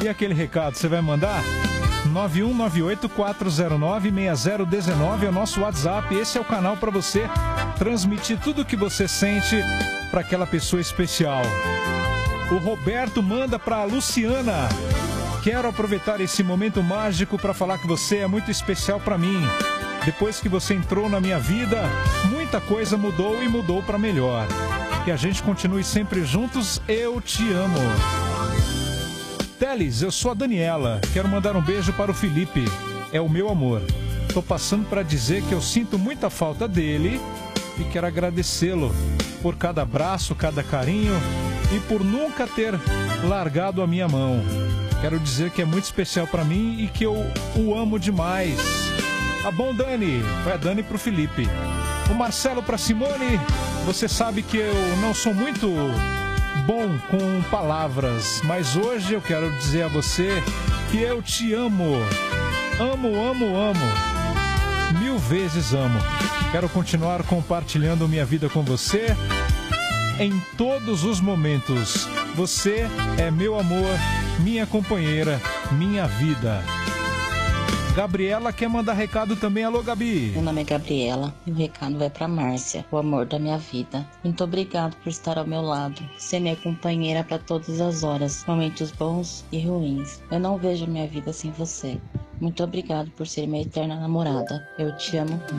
E aquele recado, você vai mandar? 9198-409-6019 é o nosso WhatsApp. Esse é o canal para você transmitir tudo o que você sente para aquela pessoa especial. O Roberto manda para a Luciana. Quero aproveitar esse momento mágico para falar que você é muito especial para mim. Depois que você entrou na minha vida, muita coisa mudou e mudou para melhor. Que a gente continue sempre juntos. Eu te amo. Teles, eu sou a Daniela. Quero mandar um beijo para o Felipe. É o meu amor. Tô passando para dizer que eu sinto muita falta dele e quero agradecê-lo por cada abraço, cada carinho e por nunca ter largado a minha mão. Quero dizer que é muito especial para mim e que eu o amo demais. Tá bom, Dani? Vai a Dani pro Felipe. O Marcelo pra Simone. Você sabe que eu não sou muito bom com palavras, mas hoje eu quero dizer a você que eu te amo. Amo, amo, amo. 1000 vezes amo. Quero continuar compartilhando minha vida com você em todos os momentos. Você é meu amor, minha companheira, minha vida. Gabriela quer mandar recado também. Alô, Gabi. Meu nome é Gabriela e o recado vai para Márcia, o amor da minha vida. Muito obrigado por estar ao meu lado, ser minha companheira para todas as horas, momentos bons e ruins. Eu não vejo minha vida sem você. Muito obrigado por ser minha eterna namorada. Eu te amo.